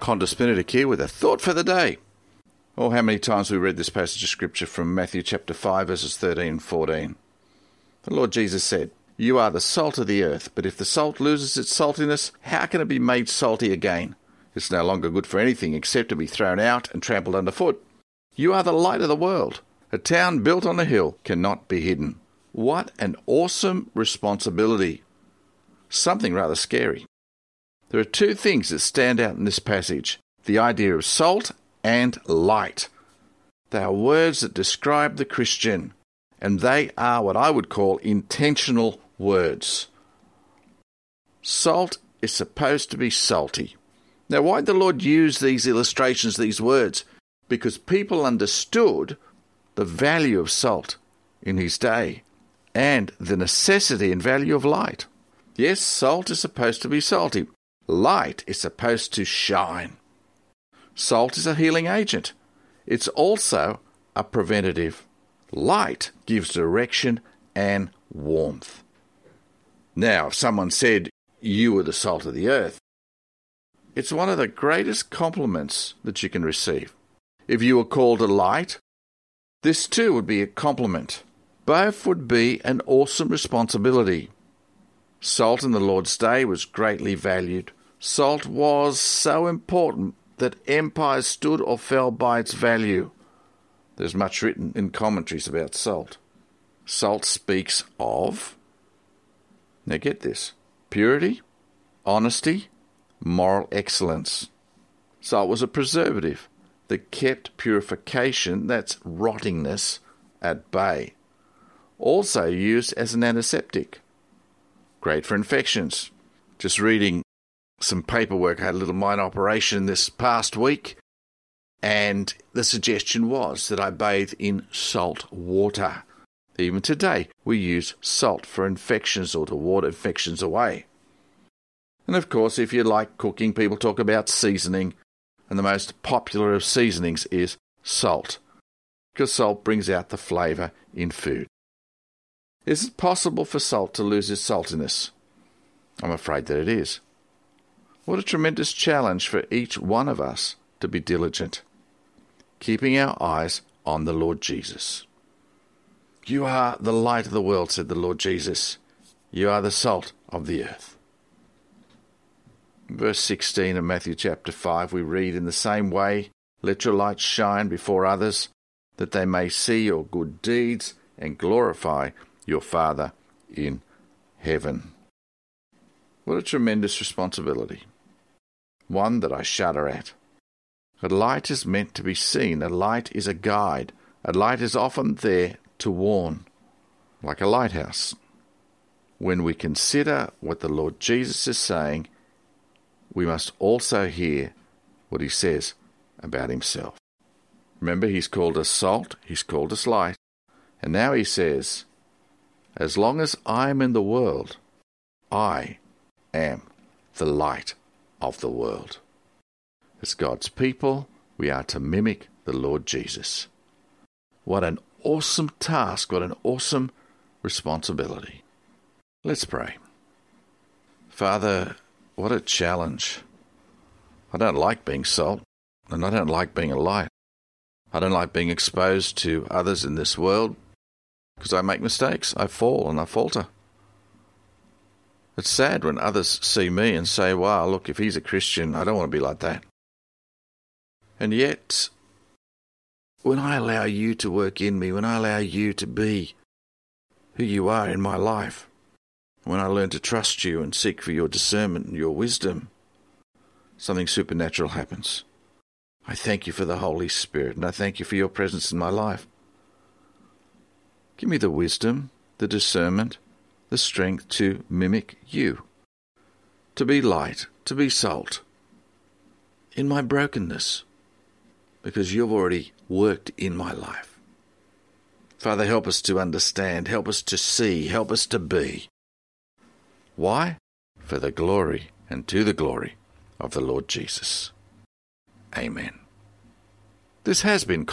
Honda Spinatic here with a thought for the day. Oh, how many times we read this passage of Scripture from Matthew chapter 5, verses 13 and 14. The Lord Jesus said, "You are the salt of the earth, but if the salt loses its saltiness, how can it be made salty again? It's no longer good for anything except to be thrown out and trampled underfoot. You are the light of the world. A town built on a hill cannot be hidden." What an awesome responsibility. Something rather scary. There are two things that stand out in this passage: the idea of salt and light. They are words that describe the Christian, and they are what I would call intentional words. Salt is supposed to be salty. Now, why did the Lord use these illustrations, these words? Because people understood the value of salt in his day and the necessity and value of light. Yes, salt is supposed to be salty. Light is supposed to shine. Salt is a healing agent. It's also a preventative. Light gives direction and warmth. Now, if someone said, "You are the salt of the earth," it's one of the greatest compliments that you can receive. If you were called a light, this too would be a compliment. Both would be an awesome responsibility. Salt in the Lord's day was greatly valued. Salt was so important that empires stood or fell by its value. There's much written in commentaries about salt. Salt speaks of, now get this, purity, honesty, moral excellence. Salt was a preservative that kept purification, that's rottingness, at bay. Also used as an antiseptic. Great for infections. Just reading some paperwork, I had a little minor operation this past week, and the suggestion was that I bathe in salt water. Even today, we use salt for infections or to ward infections away. And of course, if you like cooking, people talk about seasoning, and the most popular of seasonings is salt, because salt brings out the flavour in food. Is it possible for salt to lose its saltiness? I'm afraid that it is. What a tremendous challenge for each one of us to be diligent, keeping our eyes on the Lord Jesus. You are the light of the world, said the Lord Jesus. You are the salt of the earth. In verse 16 of Matthew chapter 5, we read, "In the same way, let your light shine before others, that they may see your good deeds and glorify your Father in heaven." What a tremendous responsibility. One that I shudder at. A light is meant to be seen. A light is a guide. A light is often there to warn, like a lighthouse. When we consider what the Lord Jesus is saying, we must also hear what he says about himself. Remember, he's called us salt, he's called us light, and now he says, as long as I am in the world, I am the light of the world. As God's people, we are to mimic the Lord Jesus. What an awesome task, what an awesome responsibility. Let's pray. Father, what a challenge. I don't like being salt, and I don't like being a light. I don't like being exposed to others in this world, because I make mistakes, I fall and I falter. It's sad when others see me and say, wow, look, if he's a Christian, I don't want to be like that. And yet, when I allow you to work in me, when I allow you to be who you are in my life, when I learn to trust you and seek for your discernment and your wisdom, something supernatural happens. I thank you for the Holy Spirit, and I thank you for your presence in my life. Give me the wisdom, the discernment, the strength to mimic you, to be light, to be salt in my brokenness, because you've already worked in my life. Father, help us to understand, help us to see, help us to be. Why? For the glory and to the glory of the Lord Jesus. Amen. This has been